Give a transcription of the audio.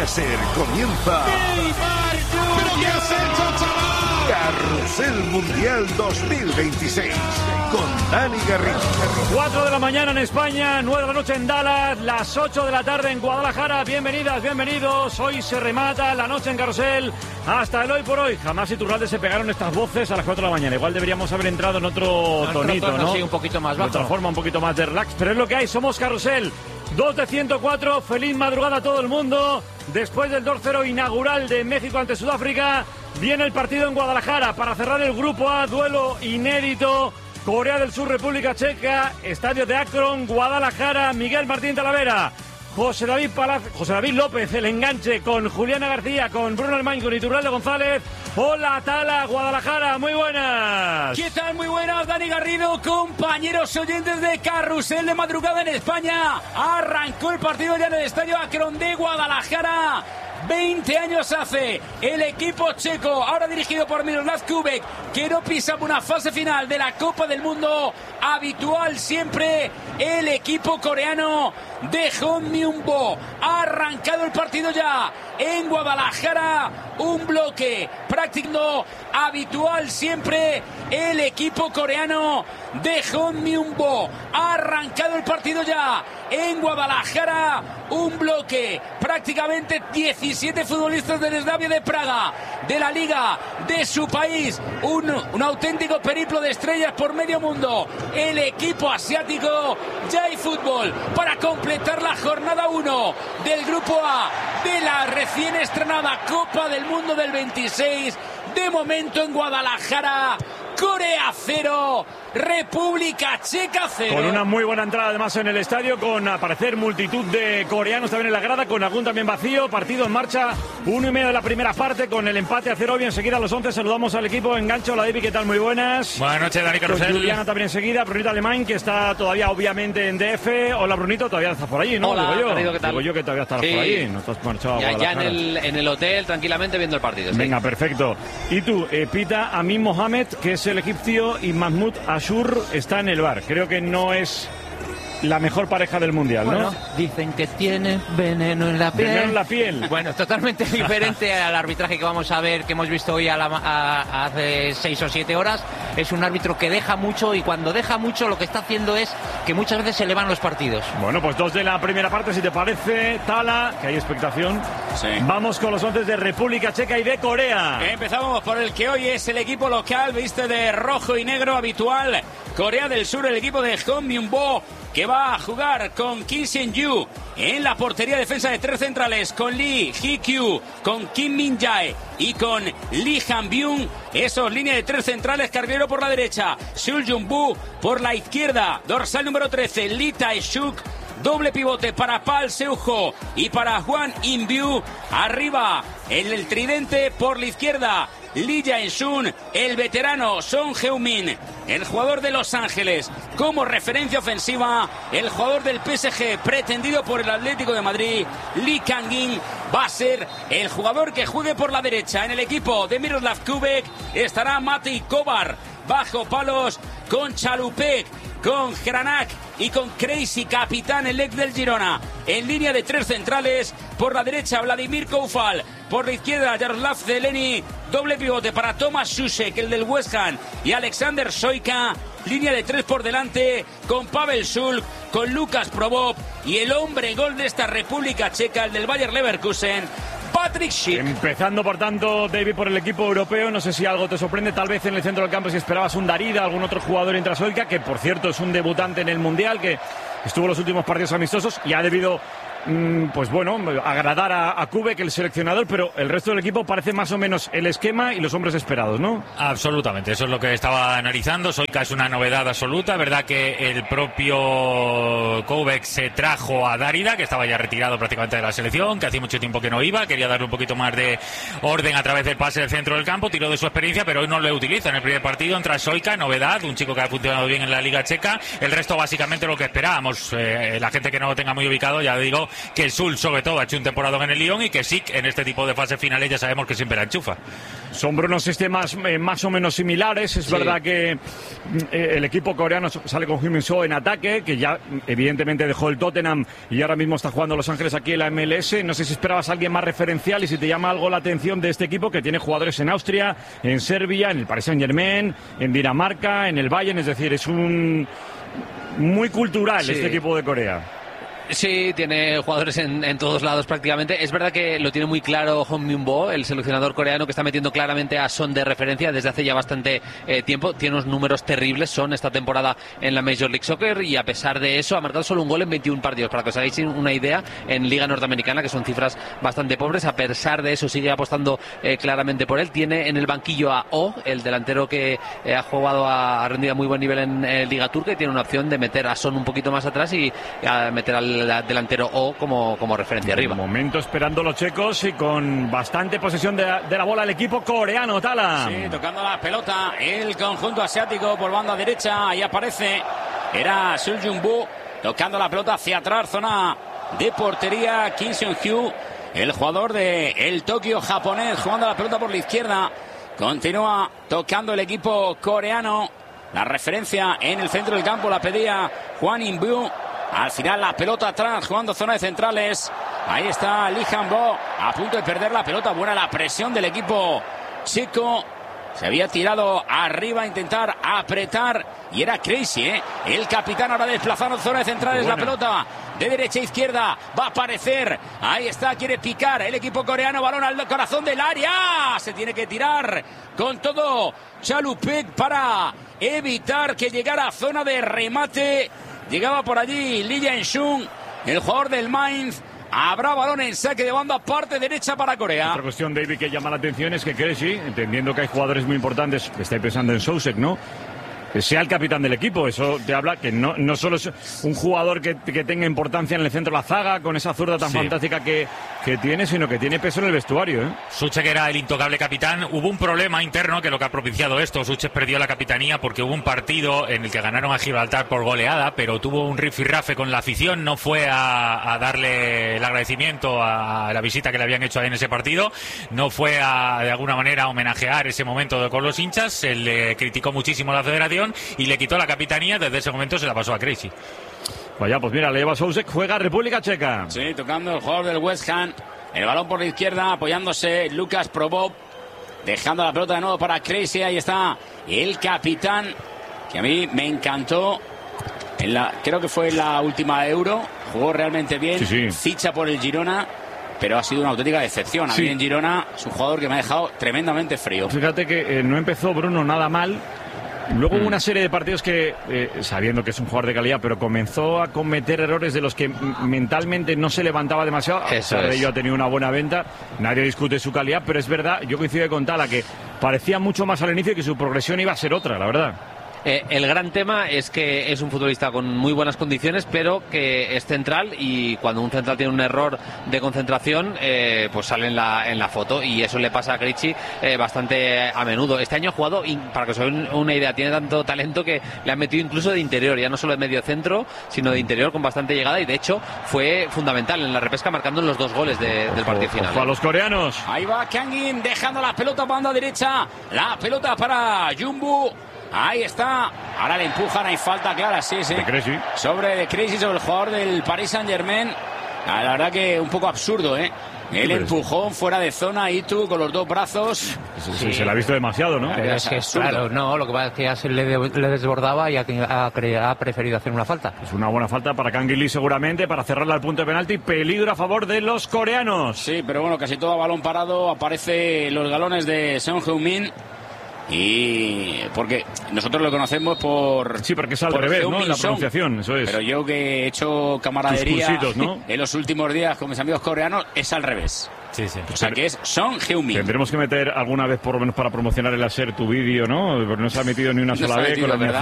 puede ser. Comienza ¿Pero qué has hecho, chaval? Carrusel Mundial 2026 con Dani Garrido. 4 de la mañana en España, 9 de la noche en Dallas, las 8 de la tarde en Guadalajara. Bienvenidas, bienvenidos. Hoy se remata la noche en Carrusel hasta el hoy por hoy. Jamás Iturralde se pegaron estas voces a las 4 de la mañana. Igual deberíamos haber entrado en otro tonito, ¿no? Sí, un poquito más bajo. De otra forma, un poquito más de relax. Pero es lo que hay, somos Carrusel. 2 de 104, feliz madrugada a todo el mundo. Después del 2-0 inaugural de México ante Sudáfrica, viene el partido en Guadalajara para cerrar el grupo A, duelo inédito. Corea del Sur, República Checa, estadio de Akron, Guadalajara, Miguel Martín Talavera, José David López, el enganche con Juliana García, con Bruno Almain, con Iturralde González. Hola Tala, Guadalajara, muy buenas. ¿Qué tal? Muy buenas, Dani Garrido, compañeros oyentes de Carrusel de madrugada en España. Arrancó el partido ya en el estadio Akron de Guadalajara. 20 años hace el equipo checo, ahora dirigido por Miroslav Kubek, que no pisaba una fase final de la Copa del Mundo. Habitual siempre el equipo coreano de Hong Myung-bo. Ha arrancado el partido ya en Guadalajara, un bloque práctico. Habitual siempre el equipo coreano de Hong Myung-bo. Ha arrancado el partido ya en Guadalajara, un bloque, prácticamente 17 futbolistas del Slavia de Praga, de la liga de su país, un auténtico periplo de estrellas por medio mundo. El equipo asiático, ya hay fútbol para completar la jornada 1 del grupo A de la recién estrenada Copa del Mundo del 26. De momento en Guadalajara, Corea 0, República Checa 0. Con una muy buena entrada además en el estadio, con aparecer multitud de coreanos también en la grada, con algún también vacío. Partido en marcha, 1:30 de la primera parte, con el empate a 0. Y enseguida a los 11 saludamos al equipo. Engancho, la David, ¿qué tal? Muy buenas. Buenas noches, Dani Carrusel. Juliana también enseguida, Brunito Alemán, que está todavía obviamente en DF. Hola Brunito, todavía estás por allí, ¿no? Hola, digo yo. Garrido, ¿qué tal? Digo yo que todavía estás Sí. por allí, no estás marchado a Ya Guadalajara. en el hotel, tranquilamente viendo el partido. Venga, perfecto. Y tú, pita Amin Mohamed, que es el egipcio, y Mahmoud Ashur está en el bar. Creo que no es la mejor pareja del Mundial, bueno, ¿no? Dicen que tiene veneno en la piel. Veneno en la piel. Bueno, totalmente diferente al arbitraje que vamos a ver, que hemos visto hoy hace 6 o 7 horas. Es un árbitro que deja mucho, y cuando deja mucho lo que está haciendo es que muchas veces se le van los partidos. Bueno, pues 2 de la primera parte, si te parece, Tala, que hay expectación. Sí. Vamos con los 11 de República Checa y de Corea. Empezamos por el que hoy es el equipo local, viste de rojo y negro habitual. Corea del Sur, el equipo de Hong Myung-bo, que va a jugar con Kim Seung-yu en la portería, defensa de 3 centrales, con Lee Hee-kyu, con Kim Min-jae y con Lee Han-byung. Esos, línea de 3 centrales, Carguero por la derecha, Seul Jung-bu por la izquierda, dorsal número 13, Lee Tae-shuk. Doble pivote para Pal Seo-ho y para Hwang In-byu. Arriba, el tridente por la izquierda, Lee Jae-sun, el veterano Son Heung-min, el jugador de Los Ángeles. Como referencia ofensiva, el jugador del PSG, pretendido por el Atlético de Madrid, Lee Kang-in, va a ser el jugador que juegue por la derecha. En el equipo de Miroslav Kubek estará Matej Kovar, bajo palos con Chalupek, con Granak y con Crazy, capitán elect del Girona. En línea de 3 centrales, por la derecha Vladimir Koufal, por la izquierda Jaroslav Zeleny, doble pivote para Tomas Susek, el del West Ham, y Alexander Soyka. Línea de 3 por delante, con Pavel Sulk, con Lukas Probov y el hombre gol de esta República Checa, el del Bayer Leverkusen, Patrick Schick. Empezando, por tanto, David, por el equipo europeo. No sé si algo te sorprende, tal vez en el centro del campo, si esperabas un Darida, algún otro jugador en Trasolca, que por cierto es un debutante en el Mundial, que estuvo los últimos partidos amistosos y ha debido pues bueno, agradar a Kubek, el seleccionador, pero el resto del equipo parece más o menos el esquema y los hombres esperados, ¿no? Absolutamente, eso es lo que estaba analizando. Soyka es una novedad absoluta, verdad que el propio Kubek se trajo a Darida, que estaba ya retirado prácticamente de la selección, que hacía mucho tiempo que no iba, quería darle un poquito más de orden a través del pase del centro del campo, tiró de su experiencia, pero hoy no le utiliza. En el primer partido entra Soyka, novedad, un chico que ha funcionado bien en la Liga Checa. El resto básicamente lo que esperábamos. La gente que no lo tenga muy ubicado, ya digo, que el Sul sobre todo ha hecho un temporada en el Lyon y que Sik en este tipo de fases finales ya sabemos que siempre la enchufa. Son unos sistemas más o menos similares. Es verdad que el equipo coreano sale con Heung-min Seo en ataque, que ya evidentemente dejó el Tottenham y ahora mismo está jugando Los Ángeles aquí en la MLS. No sé si esperabas a alguien más referencial y si te llama algo la atención de este equipo que tiene jugadores en Austria, en Serbia, en el Paris Saint-Germain, en Dinamarca, en el Bayern. Es decir, es un muy cultural este equipo de Corea. Sí, tiene jugadores en todos lados prácticamente. Es verdad que lo tiene muy claro Hong Min-bo, el seleccionador coreano, que está metiendo claramente a Son de referencia desde hace ya bastante tiempo. Tiene unos números terribles Son esta temporada en la Major League Soccer y a pesar de eso ha marcado solo un gol en 21 partidos. Para que os hagáis una idea, en Liga Norteamericana, que son cifras bastante pobres, a pesar de eso sigue apostando claramente por él. Tiene en el banquillo a Oh, el delantero que ha jugado a rendido a muy buen nivel en Liga Turca, y tiene una opción de meter a Son un poquito más atrás y a meter al delantero O como referencia arriba. De momento esperando los checos y con bastante posesión de la bola el equipo coreano, Tala. Sí, tocando la pelota el conjunto asiático por banda derecha. Ahí aparece, era Sul Jung-bu tocando la pelota hacia atrás, zona de portería. Kim Seon-hyu, el jugador del Tokio japonés, jugando la pelota por la izquierda. Continúa tocando el equipo coreano. La referencia en el centro del campo la pedía Hwang In-byu. Al final la pelota atrás, jugando zona de centrales. Ahí está Lee Han-bo, a punto de perder la pelota. Buena la presión del equipo chico. Se había tirado arriba a intentar apretar y era Crazy, el capitán ahora desplazando en zona de centrales. La pelota de derecha a izquierda va a aparecer. Ahí está, quiere picar el equipo coreano. Balón al corazón del área. Se tiene que tirar con todo Chalupek para evitar que llegara a zona de remate. Llegaba por allí Lee Jae-shung, el jugador del Mainz. Habrá balón en saque de banda, parte derecha para Corea. Otra cuestión, David, que llama la atención es que Crazy, entendiendo que hay jugadores muy importantes, estáis pensando en Soucek, ¿no?, sea el capitán del equipo. Eso te habla que no solo es un jugador que tenga importancia en el centro de la zaga, con esa zurda tan fantástica que tiene, sino que tiene peso en el vestuario, Soucek era el intocable capitán. Hubo un problema interno que lo que ha propiciado esto. Soucek perdió la capitanía porque hubo un partido en el que ganaron a Gibraltar por goleada, pero tuvo un rifirrafe con la afición. No fue a darle el agradecimiento a la visita que le habían hecho ahí en ese partido. No fue de alguna manera homenajear ese momento con los hinchas. Se le criticó muchísimo a la federación y le quitó la capitanía. Desde ese momento se la pasó a Crazy. Vaya, pues mira, le lleva Soucek, juega República Checa. Sí, tocando el jugador del West Ham. El balón por la izquierda, apoyándose Lucas Probov, dejando la pelota de nuevo para Crazy. Ahí está el capitán, que a mí me encantó. Creo que fue en la última Euro. Jugó realmente bien. Ficha por el Girona, pero ha sido una auténtica decepción. A mí en Girona es un jugador que me ha dejado tremendamente frío. Fíjate que no empezó Bruno nada mal. Luego hubo una serie de partidos que, sabiendo que es un jugador de calidad, pero comenzó a cometer errores de los que mentalmente no se levantaba demasiado. A pesar de ello ha tenido una buena venta. Nadie discute su calidad, pero es verdad, yo coincido con Tala, que parecía mucho más al inicio y que su progresión iba a ser otra, la verdad. El gran tema es que es un futbolista con muy buenas condiciones, pero que es central, y cuando un central tiene un error de concentración, pues sale en la foto, y eso le pasa a Crazy bastante a menudo. Este año ha jugado, para que os hagáis una idea, tiene tanto talento que le han metido incluso de interior, ya no solo de medio centro, sino de interior, con bastante llegada, y de hecho fue fundamental en la repesca, marcando los 2 goles del partido final. A los coreanos. Ahí va Kangin dejando la pelota banda derecha, la pelota para Jung-bu. Ahí está, ahora le empujan, hay falta clara, De Crazy. sobre el jugador del Paris Saint-Germain. La verdad que un poco absurdo, El empujón fuera de zona, Itu con los 2 brazos. Se le ha visto demasiado, ¿no? Pero es que claro, no, lo que pasa es que ya se le desbordaba y ha preferido hacer una falta. Es una buena falta para Kang In-lee seguramente, para cerrarla al punto de penalti. Peligro a favor de los coreanos. Sí, pero bueno, casi todo a balón parado. Aparece los galones de Son Heung-min. Y porque nosotros lo conocemos por... Sí, porque es al revés, ¿no? La pronunciación, eso es. Pero yo que he hecho camaradería ¿no? en los últimos días con mis amigos coreanos, es al revés. Sí. O sea, que es Son Heung-min. Tendremos que meter alguna vez, por lo menos para promocionar el hacer tu vídeo, ¿no? Porque no se ha metido ni una sola vez con la